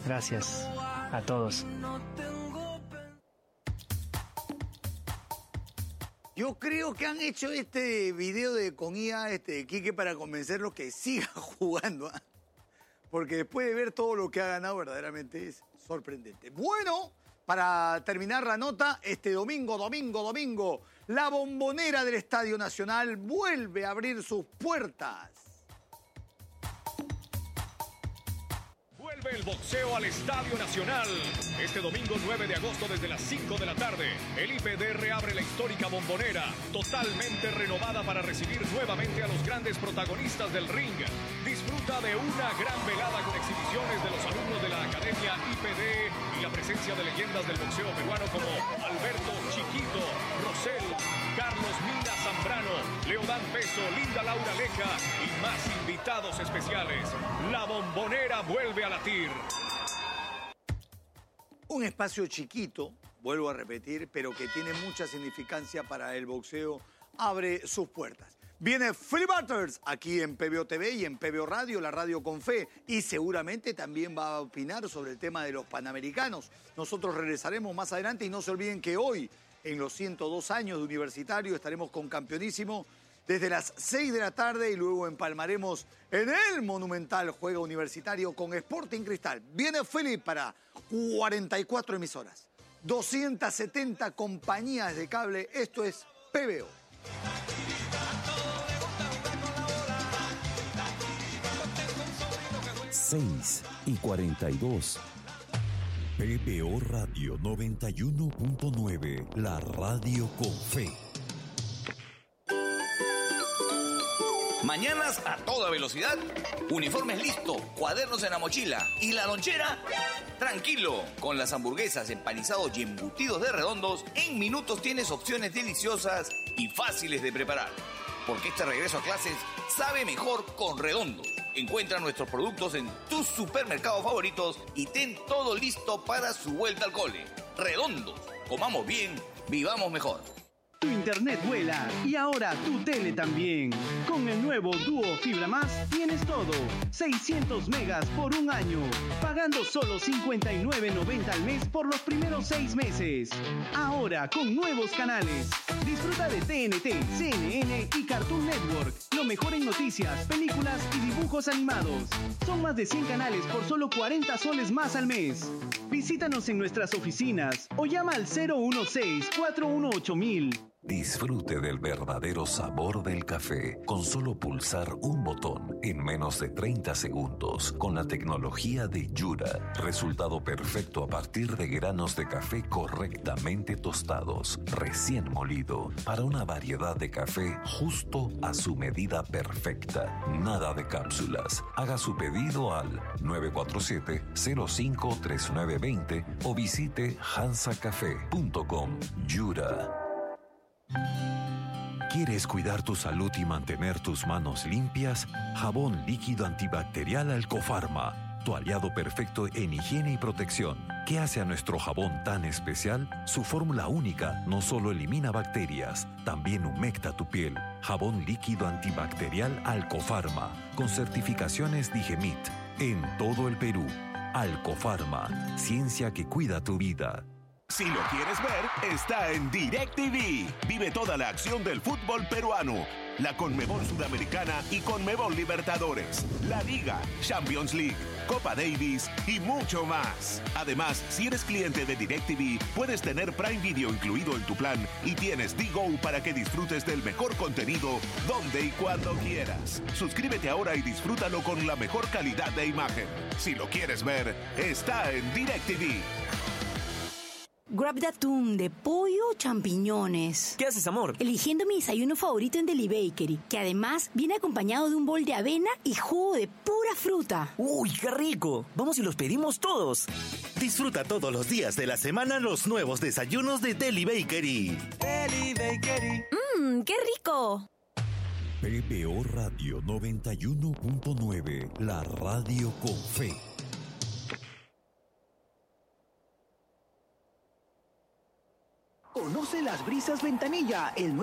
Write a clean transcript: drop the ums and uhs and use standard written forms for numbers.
Gracias a todos. Yo creo que han hecho este video con IA, Quique, para convencerlos que siga jugando. Porque después de ver todo lo que ha ganado, verdaderamente es sorprendente. Bueno, para terminar la nota, este domingo, la Bombonera del Estadio Nacional vuelve a abrir sus puertas. Vuelve el boxeo al Estadio Nacional. Este domingo 9 de agosto desde las 5 de la tarde, el IPD abre la histórica Bombonera, totalmente renovada para recibir nuevamente a los grandes protagonistas del ring. Disfruta de una gran velada con exhibiciones de los alumnos de la Academia IPD y la presencia de leyendas del boxeo peruano como Alberto Chiquito, Rosel, Carlos Mina Zambrano, Leodán Peso, Linda Laura Leca y más invitados especiales. La Bombonera vuelve a latir. Un espacio chiquito, vuelvo a repetir, pero que tiene mucha significancia para el boxeo, abre sus puertas. Viene Philip Butters aquí en PBO TV y en PBO Radio, la radio con fe, y seguramente también va a opinar sobre el tema de los Panamericanos. Nosotros regresaremos más adelante y no se olviden que hoy, en los 102 años de Universitario, estaremos con Campeonísimo desde las 6 de la tarde y luego empalmaremos en el monumental Juego Universitario con Sporting Cristal. Viene Philip para 44 emisoras, 270 compañías de cable. Esto es PBO. 6:42. PBO Radio 91.9, la radio con fe. Mañanas a toda velocidad, uniformes listos, cuadernos en la mochila y la lonchera. Tranquilo, con las hamburguesas, empanizados y embutidos de Redondos, en minutos tienes opciones deliciosas y fáciles de preparar. Porque este regreso a clases sabe mejor con Redondos. Encuentra nuestros productos en tus supermercados favoritos y ten todo listo para su vuelta al cole. Redondos, comamos bien, vivamos mejor. Tu internet vuela y ahora tu tele también. Con el nuevo Duo Fibra Más tienes todo. 600 megas por un año, pagando solo $59.90 al mes por los primeros 6 meses. Ahora con nuevos canales. Disfruta de TNT, CNN y Cartoon Network. Lo mejor en noticias, películas y dibujos animados. Son más de 100 canales por solo 40 soles más al mes. Visítanos en nuestras oficinas o llama al 016-418-1000. Disfrute del verdadero sabor del café con solo pulsar un botón en menos de 30 segundos con la tecnología de Yura. Resultado perfecto a partir de granos de café correctamente tostados, recién molido, para una variedad de café justo a su medida perfecta. Nada de cápsulas. Haga su pedido al 947-053920 o visite hansacafé.com. Yura. ¿Quieres cuidar tu salud y mantener tus manos limpias? Jabón líquido antibacterial Alcofarma, tu aliado perfecto en higiene y protección. ¿Qué hace a nuestro jabón tan especial? Su fórmula única no solo elimina bacterias, también humecta tu piel. Jabón líquido antibacterial Alcofarma, con certificaciones Digemit, en todo el Perú. Alcofarma, ciencia que cuida tu vida. Si lo quieres ver, está en DirecTV. Vive toda la acción del fútbol peruano, la Conmebol Sudamericana y Conmebol Libertadores, la Liga, Champions League, Copa Davis y mucho más. Además, si eres cliente de DirecTV, puedes tener Prime Video incluido en tu plan y tienes Digo para que disfrutes del mejor contenido donde y cuando quieras. Suscríbete ahora y disfrútalo con la mejor calidad de imagen. Si lo quieres ver, está en DirecTV. Grab de atún, de pollo o champiñones. ¿Qué haces, amor? Eligiendo mi desayuno favorito en Deli Bakery, que además viene acompañado de un bol de avena y jugo de pura fruta. ¡Uy, qué rico! Vamos y los pedimos todos. Disfruta todos los días de la semana los nuevos desayunos de Deli Bakery. Deli Bakery. ¡Qué rico! PBO Radio 91.9, la radio con fe. Conoce las brisas Ventanilla, el